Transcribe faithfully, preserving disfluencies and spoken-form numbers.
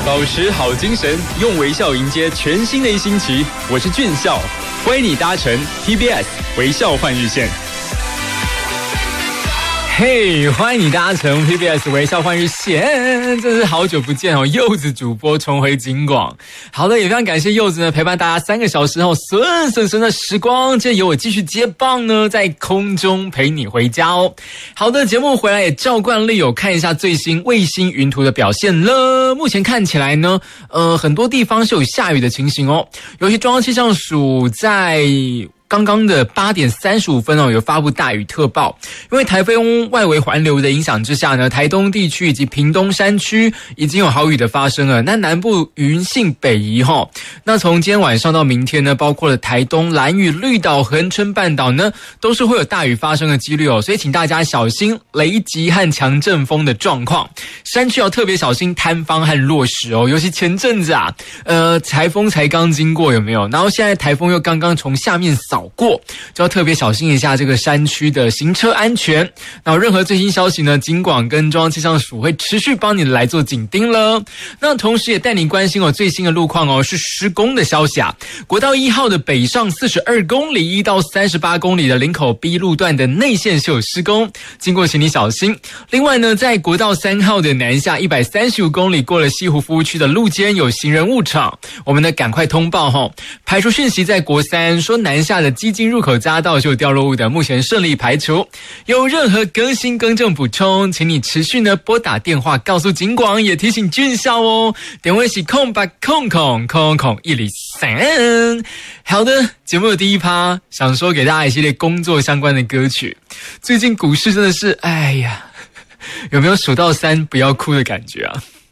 保持好精神，用微笑迎接全新的一星期。我是俊孝，欢迎你搭乘 T B S 微笑换日线。嘿、hey, 欢迎你搭乘 T B S 微笑换日线，真是好久不见哦！柚子主播重回警广，好的，也非常感谢柚子呢陪伴大家三个小时后顺顺顺的时光，今天由我继续接棒呢，在空中陪你回家哦。好的，节目回来也照惯例有看一下最新卫星云图的表现了。目前看起来呢，呃，很多地方是有下雨的情形哦，尤其中央气象署在刚刚的八点三十五分哦，有发布大雨特报。因为台风外围环流的影响之下呢，台东地区以及屏东山区已经有豪雨的发生了。那南部云性北移哈，那从今天晚上到明天呢，包括了台东、兰屿、绿岛、恒春半岛呢，都是会有大雨发生的几率哦。所以请大家小心雷击和强阵风的状况，山区要特别小心坍方和落石哦。尤其前阵子啊，呃，台风才刚经过有没有？然后现在台风又刚刚从下面扫过，就要特别小心一下这个山区的行车安全。那任何最新消息呢，警广跟中央气象署会持续帮你来做紧盯了。那同时也带你关心哦最新的路况哦，是施工的消息啊。国道一号的北上四十二公里一到三十八公里的林口 B 路段的内线是有施工，经过请你小心。另外呢，在国道三号的南下一百三十五公里过了西湖服务区的路肩有行人误闯，我们呢赶快通报齁。排除讯息在国三说南下的基金入口匝道就有掉落物的，目前顺利排除。有任何更新更正补充，请你持续呢拨打电话告诉警广，也提醒俊孝哦。电话是空八空空空空一零三。好的，节目的第一趴想说给大家一系列工作相关的歌曲。最近股市真的是，哎呀，有没有数到三不要哭的感觉啊？